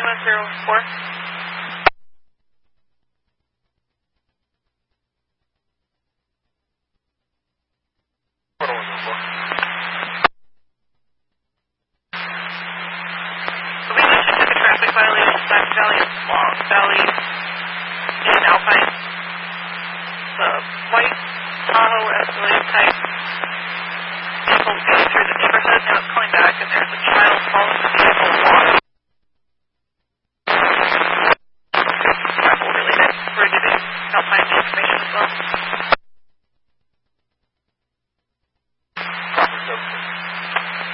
4104. We just took a traffic violation, Back Valley, Long Valley, in Alpine. The white Tahoe Escalade type vehicle going through the neighborhood. Now it's coming back, and there's a child following the vehicle along. Travel related. We're doing Alpine